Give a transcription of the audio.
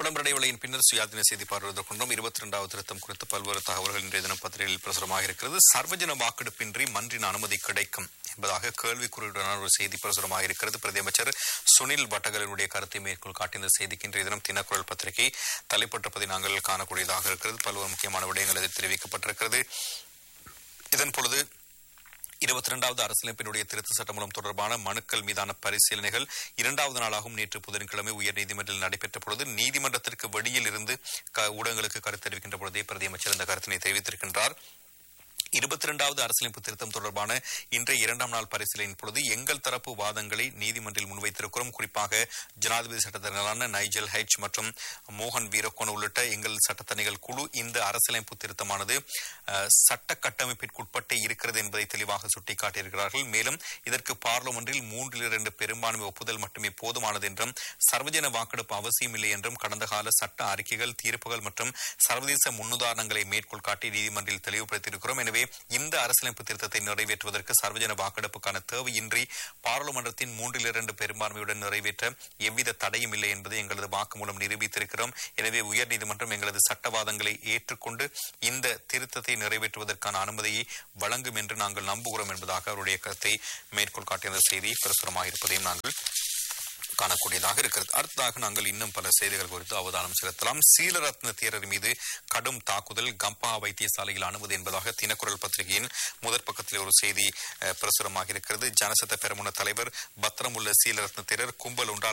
விளம்பர இடைவேளையின் பின்னர் சுயாதீன செய்தி பார்வையிடுகின்றோம். 22வது திருத்தம் குறித்து பல்வேறு தகவல்கள் இன்றைய தினம் பத்திரிகையில் பிரசுரமாக இருக்கிறது. சர்வஜன வாக்கெடுப்பின்றி மன்றின் அனுமதி கிடைக்கும் என்பதாக கேள்விக்குறியுடனான ஒரு செய்தி பிரசுரமாக இருக்கிறது. பிரதியமைச்சர் சுனில் வட்டகலினுடைய கருத்தை மேற்கோள் காட்டி இந்த செய்திக்கு இன்றைய தினம் தினக்குரல் பத்திரிகை தலைப்பட்டப்பதை நாங்கள் காணக்கூடியதாக இருக்கிறது. பல்வேறு முக்கியமான விடயங்கள் அதில் தெரிவிக்கப்பட்டிருக்கிறது. இதன் பொழுது 22வது அரசியலமைப்பினுடைய திருத்த சட்டமூலம் தொடர்பான மனுக்கள் மீதான பரிசீலனைகள் 2வது நாளாகவும் நேற்று புதன்கிழமை உயர்நீதிமன்றத்தில் நடைபெற்ற பொழுது நீதிமன்றத்திற்கு வெளியில் இருந்து ஊடகங்களுக்கு கருத்து தெரிவிக்கின்ற பொழுதே பிரதியமைச்சர் இந்த கருத்தினை தெரிவித்திருக்கின்றார். 22வது அரசியலமைப்பு திருத்தம் தொடர்பான இன்றைய 2ஆம் நாள் பரிசீலனையின் பொழுது எங்கள் தரப்பு வாதங்களை நீதிமன்றில் முன்வைத்திருக்கிறோம். குறிப்பாக ஜனாதிபதி சட்டத்தரணிகளான நைஜல் ஹெச் மற்றும் மோகன் வீரகோன் உள்ளிட்ட எங்கள் சட்டத்தரணிகள் குழு இந்த அரசியலமைப்பு திருத்தமானது சட்ட கட்டமைப்பிற்குட்பட்டே இருக்கிறது என்பதை தெளிவாக சுட்டிக்காட்டியிருக்கிறார்கள். மேலும் இதற்கு பார்லிமென்றில் 3/2 பெரும்பான்மை ஒப்புதல் மட்டுமே போதுமானது என்றும் சர்வஜன வாக்கெடுப்பு அவசியம் இல்லை என்றும் கடந்த கால சட்ட அறிக்கைகள், தீர்ப்புகள் மற்றும் சர்வதேச முன்னுதாரணங்களை மேற்கோள் காட்டி நீதிமன்றில் தெளிவுபடுத்தியிருக்கிறோம். எனவே இந்த அரசியலமைப்பு திருத்தத்தை நிறைவேற்றுவதற்கு சர்வஜன வாக்கெடுப்புக்கான தேவையின்றி பாராளுமன்றத்தின் 3/2 பெரும்பான்மையுடன் நிறைவேற்ற எவ்வித தடையும் இல்லை என்பதை எங்களது வாக்குமூலம் நிரூபித்திருக்கிறோம். எனவே உயர்நீதிமன்றம் எங்களது சட்டவாதங்களை ஏற்றுக்கொண்டு இந்த திருத்தத்தை நிறைவேற்றுவதற்கான அனுமதியை வழங்கும் என்று நாங்கள் நம்புகிறோம் என்பதாக அவருடைய கருத்தை மேற்கோள் காட்டிய செய்தி பிரசுரமாக இருப்பதையும் நாங்கள் காணக்கூடியதாக இருக்கிறது. அடுத்ததாக நாங்கள் இன்னும் பல செய்திகள் குறித்து அவதானம் செலுத்தலாம். சீலரத்ன தேரர் மீது கடும் தாக்குதல், கம்பா வைத்தியசாலையில் அனுமதி என்பதாக தினக்குரல் பத்திரிகையின் முதற் பக்கத்தில் ஒரு செய்தி பிரசுரமாக இருக்கிறது. ஜனசத பெரமுன தலைவர் பத்திரமுள்ள சீலரத்ன தேரர் கும்பல் ஒன்றால்